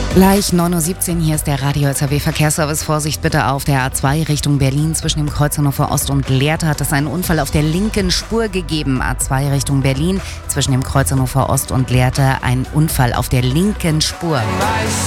Gleich 9.17 Uhr, hier ist der Radio LKW Verkehrsservice. Vorsicht bitte auf der A2 Richtung Berlin. Zwischen dem Kreuz Hannover Ost und Lehrte hat es einen Unfall auf der linken Spur gegeben. A2 Richtung Berlin, zwischen dem Kreuz Hannover Ost und Lehrte ein Unfall auf der linken Spur.